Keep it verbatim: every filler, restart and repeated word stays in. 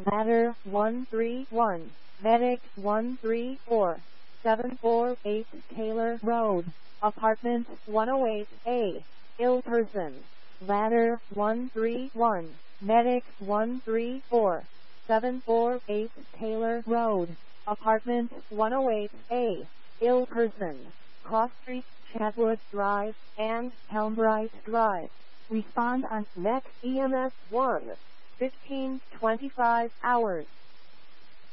Ladder one three one, Medic one three four, seven four eight Taylor Road, Apartment one oh eight A, ill person. Ladder one three one, Medic one three four, seven four eight Taylor Road, Apartment one oh eight A, ill person. Cross Street, Chatwood Drive, and Helmbright Drive. Respond on next E M S one, fifteen to twenty-five hours.